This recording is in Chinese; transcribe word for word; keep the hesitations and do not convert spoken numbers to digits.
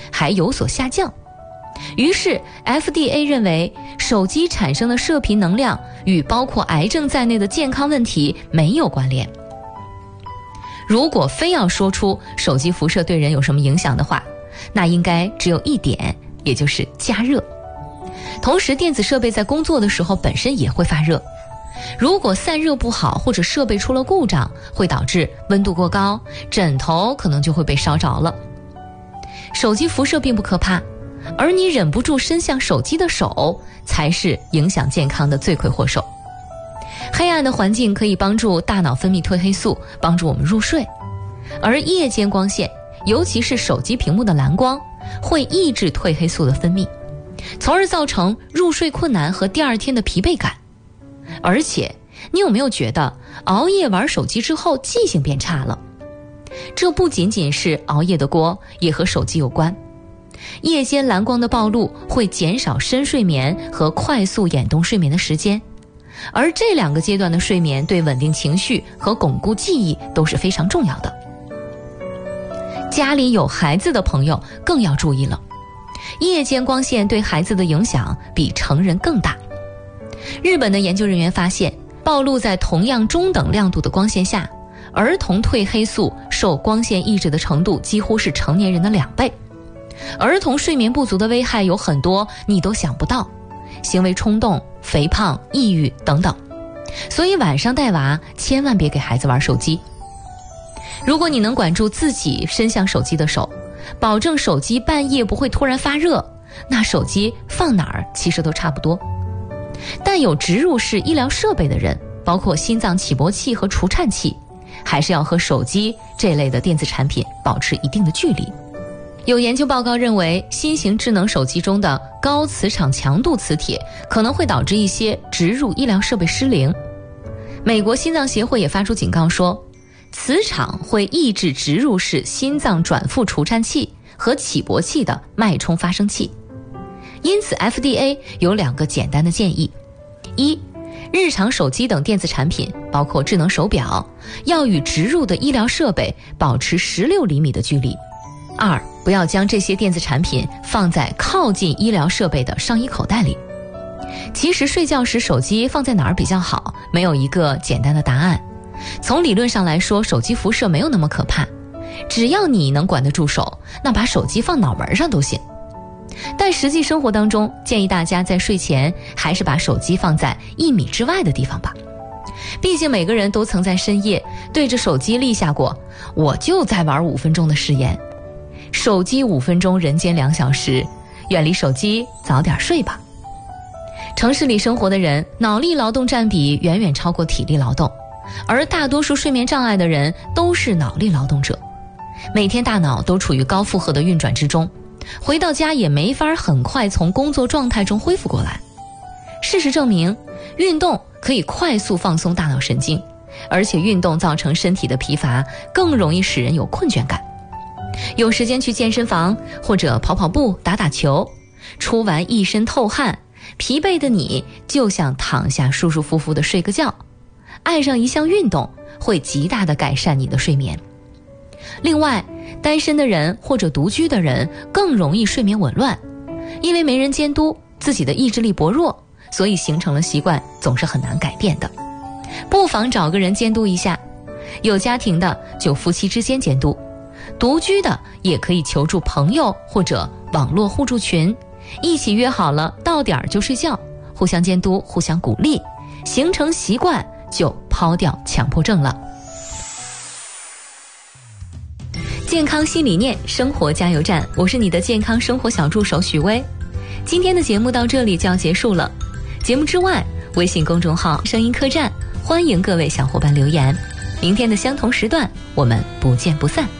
还有所下降。于是 F D A 认为手机产生的射频能量与包括癌症在内的健康问题没有关联。如果非要说出手机辐射对人有什么影响的话，那应该只有一点，也就是加热。同时电子设备在工作的时候本身也会发热，如果散热不好或者设备出了故障，会导致温度过高，枕头可能就会被烧着了。手机辐射并不可怕，而你忍不住伸向手机的手才是影响健康的罪魁祸首。黑暗的环境可以帮助大脑分泌褪黑素，帮助我们入睡，而夜间光线，尤其是手机屏幕的蓝光，会抑制褪黑素的分泌，从而造成入睡困难和第二天的疲惫感。而且你有没有觉得熬夜玩手机之后记性变差了？这不仅仅是熬夜的锅，也和手机有关。夜间蓝光的暴露会减少深睡眠和快速眼动睡眠的时间，而这两个阶段的睡眠对稳定情绪和巩固记忆都是非常重要的。家里有孩子的朋友更要注意了，夜间光线对孩子的影响比成人更大。日本的研究人员发现，暴露在同样中等亮度的光线下，儿童褪黑素受光线抑制的程度几乎是成年人的两倍。儿童睡眠不足的危害有很多你都想不到，行为冲动、肥胖、抑郁等等。所以晚上带娃千万别给孩子玩手机。如果你能管住自己伸向手机的手，保证手机半夜不会突然发热，那手机放哪儿其实都差不多。但有植入式医疗设备的人，包括心脏起搏器和除颤器，还是要和手机这类的电子产品保持一定的距离。有研究报告认为，新型智能手机中的高磁场强度磁铁可能会导致一些植入医疗设备失灵。美国心脏协会也发出警告说，磁场会抑制植入式心脏转复除颤器和起搏器的脉冲发生器。因此 F D A 有两个简单的建议：一，日常手机等电子产品，包括智能手表，要与植入的医疗设备保持十六厘米的距离；二，不要将这些电子产品放在靠近医疗设备的上衣口袋里。其实睡觉时手机放在哪儿比较好，没有一个简单的答案。从理论上来说，手机辐射没有那么可怕，只要你能管得住手，那把手机放脑门上都行。但实际生活当中，建议大家在睡前还是把手机放在一米之外的地方吧。毕竟每个人都曾在深夜对着手机立下过我就在玩五分钟的誓言。手机五分钟，人间两小时，远离手机，早点睡吧。城市里生活的人，脑力劳动占比远远超过体力劳动，而大多数睡眠障碍的人都是脑力劳动者，每天大脑都处于高负荷的运转之中，回到家也没法很快从工作状态中恢复过来。事实证明，运动可以快速放松大脑神经，而且运动造成身体的疲乏，更容易使人有困倦感。有时间去健身房或者跑跑步、打打球，出完一身透汗，疲惫的你就想躺下舒舒服服的睡个觉。爱上一项运动会极大地改善你的睡眠。另外，单身的人或者独居的人更容易睡眠紊乱，因为没人监督，自己的意志力薄弱，所以形成了习惯总是很难改变的。不妨找个人监督一下，有家庭的就夫妻之间监督，独居的也可以求助朋友或者网络互助群，一起约好了到点就睡觉，互相监督，互相鼓励，形成习惯，就抛掉强迫症了。健康新理念，生活加油站，我是你的健康生活小助手许巍。今天的节目到这里就要结束了。节目之外，微信公众号声音客栈，欢迎各位小伙伴留言。明天的相同时段，我们不见不散。